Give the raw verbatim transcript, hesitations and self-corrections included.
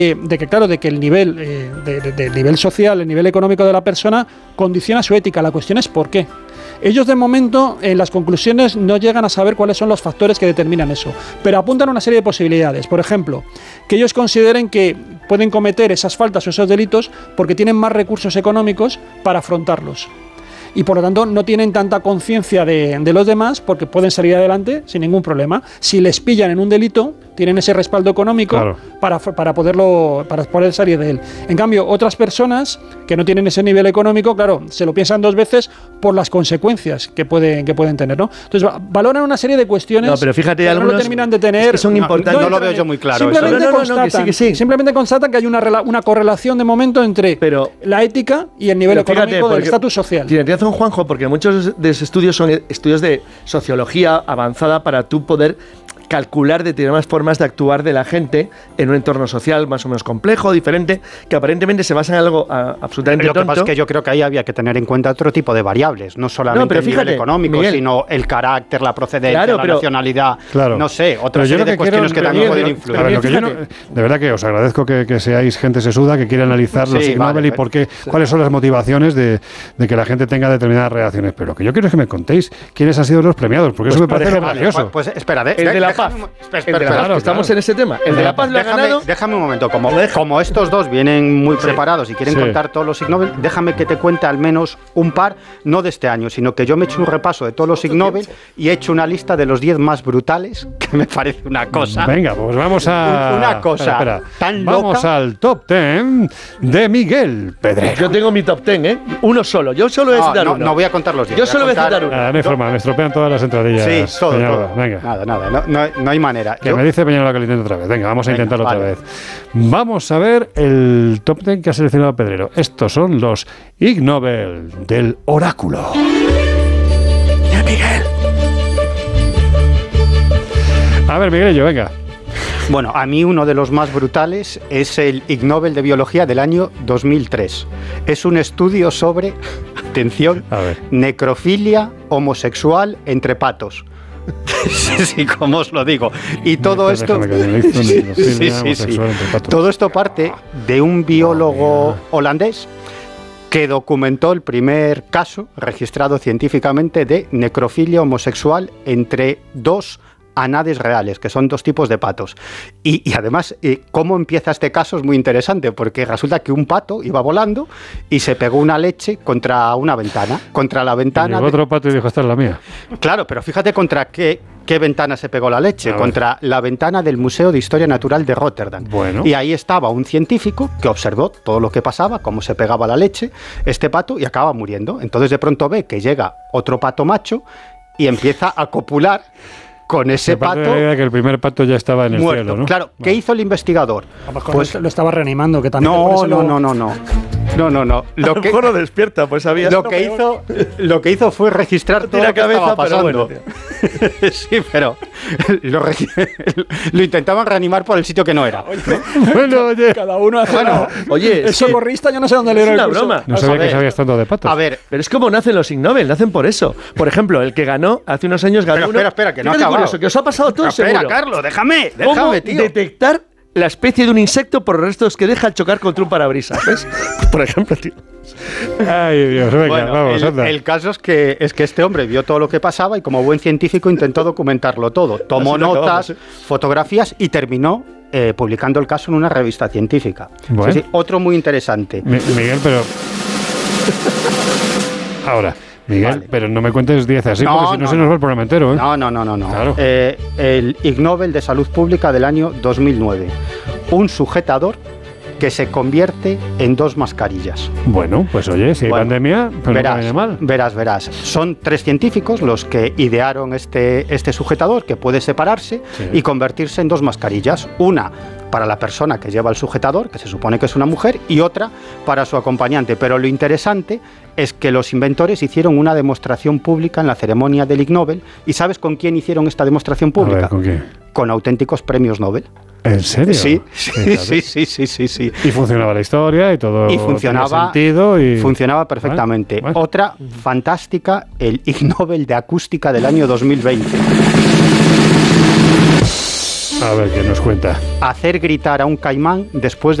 de que claro, de que el nivel, eh, de, de, de nivel social, el nivel económico de la persona condiciona su ética. La cuestión es por qué. Ellos de momento en las conclusiones no llegan a saber cuáles son los factores que determinan eso, pero apuntan a una serie de posibilidades. Por ejemplo, que ellos consideren que pueden cometer esas faltas o esos delitos porque tienen más recursos económicos para afrontarlos. Y por lo tanto no tienen tanta conciencia de, de los demás porque pueden salir adelante sin ningún problema. Si les pillan en un delito, tienen ese respaldo económico claro. para, para, poderlo, para poder salir de él. En cambio, otras personas que no tienen ese nivel económico, claro, se lo piensan dos veces por las consecuencias que pueden, que pueden tener, ¿no? Entonces, valoran una serie de cuestiones no, pero fíjate, que algunos no lo terminan de tener. Es que son importantes. No, no, no lo veo yo muy claro. Simplemente, no, no, no, constatan, no, que sí, que sí. simplemente constatan que hay una, rela, una correlación de momento entre pero, la ética y el nivel fíjate, económico del estatus social. Tiene razón, Juanjo, porque muchos de esos estudios son estudios de sociología avanzada para tú poder calcular determinadas formas de actuar de la gente en un entorno social más o menos complejo, diferente, que aparentemente se basa en algo a, absolutamente Lo que tonto. pasa es que yo creo que ahí había que tener en cuenta otro tipo de variables, no solamente no, pero fíjate, el nivel económico, Miguel, sino el carácter, la procedencia, claro, la pero, nacionalidad, claro, no sé, otra serie de cuestiones que también pueden influir. A ver, lo que yo no, de verdad que os agradezco que, que seáis gente sesuda, que quiera analizar sí, los Ig Nobel vale, y por qué, sí. cuáles son las motivaciones de, de que la gente tenga determinadas reacciones. Pero lo que yo quiero es que me contéis quiénes han sido los premiados, porque pues eso me parece ejemplo, gracioso. Pues, pues espera, de, el de, de la paz. Espera, Claro, claro, estamos en ese tema. El de La Paz lo ha déjame, ganado. Déjame un momento. Como, como estos dos vienen muy sí. preparados y quieren sí. contar todos los Ig Nobel, déjame que te cuente al menos un par, no de este año, sino que yo me he hecho un repaso de todos los Ig Nobel y he hecho una lista de los diez más brutales, que me parece una cosa. Venga, pues vamos a. Una cosa espera, espera. tan Vamos loca. al top ten de Miguel Pedrero. Yo tengo mi top ten, ¿eh? Uno solo. Yo solo voy a citar no, uno. No voy a contar los diez. Yo solo voy a citar uno. Ah, no hay forma, me estropean todas las entradillas. Sí, todo, todo. Venga. Nada, nada. No, no, no hay manera. Que yo... me dice Peñalola que lo intento otra vez. Venga, vamos a Venga, intentarlo vale. otra vez. Vamos a ver el top ten que ha seleccionado Pedrero. Estos son los Ig Nobel del oráculo. De Miguel. A ver, Miguelillo, venga. Bueno, a mí uno de los más brutales es el Ig Nobel de Biología del año dos mil tres. Es un estudio sobre, atención, necrofilia homosexual entre patos. Sí, sí, como os lo digo. Y todo esto sí, sí, sí, sí. Todo esto parte de un biólogo holandés que documentó el primer caso registrado científicamente de necrofilia homosexual entre dos anades reales, que son dos tipos de patos. Y, y además, eh, cómo empieza este caso es muy interesante, porque resulta que un pato iba volando y se pegó una leche contra una ventana, contra la ventana... Y de... otro pato y dijo, esta es la mía. Claro, pero fíjate contra qué, qué ventana se pegó la leche, contra la ventana del Museo de Historia Natural de Rotterdam. Bueno. Y ahí estaba un científico que observó todo lo que pasaba, cómo se pegaba la leche, este pato, y acaba muriendo. Entonces de pronto ve que llega otro pato macho y empieza a copular con ese pato. De la idea que el primer pato ya estaba en el muerto. cielo, ¿no? Claro, ¿qué bueno. hizo el investigador? Pues lo estaba reanimando, que también. No, no, no, no, no. No, no, no. Lo que no despierta, pues había. Lo que hizo, lo que hizo fue registrar todo lo que cabeza, estaba pasando. Pero bueno, sí, pero lo, lo intentaban reanimar por el sitio que no era. Bueno, oye, cada uno hace bueno, una... oye, el socorrista, yo no sé dónde le es era una el curso. broma. No sabía que sabías tanto de patos. A ver, pero es como nacen los Ig Nobel, nacen por eso. Por ejemplo, el que ganó hace unos años ganó pero uno. espera, espera, que no ha Fíjate acabado. Curioso, que os ha pasado todo espera, seguro. Carlos, déjame, ¿Cómo déjame, tío. detectar la especie de un insecto por los restos que deja al chocar contra un parabrisas? ¿Ves? Por ejemplo, tío. Ay, Dios, venga, bueno, vamos, el, anda. el caso es que, es que este hombre vio todo lo que pasaba y como buen científico intentó documentarlo todo. Tomó Así notas, acabamos, ¿eh? fotografías y terminó eh, publicando el caso en una revista científica. Bueno. Sí, sí, otro muy interesante. Mi, Miguel, pero... Ahora... Miguel, vale. Pero no me cuentes diez así, no, porque si no, no se nos va el programa entero, ¿eh? No, no, no, no. no. Claro. Eh, el Ig Nobel de Salud Pública del año dos mil nueve. Un sujetador que se convierte en dos mascarillas. Bueno, pues oye, si hay bueno, pandemia, pues verás, no viene mal. Verás, verás. Son tres científicos los que idearon este, este sujetador que puede separarse sí. y convertirse en dos mascarillas. Una para la persona que lleva el sujetador, que se supone que es una mujer, y otra para su acompañante. Pero lo interesante es que los inventores hicieron una demostración pública en la ceremonia del Ig Nobel. ¿Y sabes con quién hicieron esta demostración pública? A ver, ¿con quién? Con auténticos premios Nobel. ¿En serio? Sí, sí, sí, sí, sí, sí, sí. Y funcionaba la historia y todo. Y funcionaba, sentido y... funcionaba perfectamente. Bueno, bueno. Otra fantástica, el Ig Nobel de Acústica del año dos mil veinte. A ver, ¿qué nos cuenta? Hacer gritar a un caimán después de